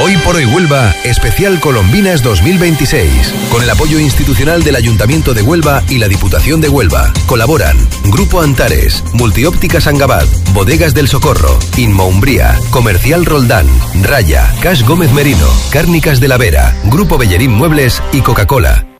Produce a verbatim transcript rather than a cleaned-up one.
Hoy por hoy Huelva, especial Colombinas dos mil veintiséis. Con el apoyo institucional del Ayuntamiento de Huelva y la Diputación de Huelva. Colaboran Grupo Antares, Multióptica Sangabat, Bodegas del Socorro, Inmo Umbría, Comercial Roldán, Raya, Cash Gómez Merino, Cárnicas de la Vera, Grupo Bellerín Muebles y Coca-Cola.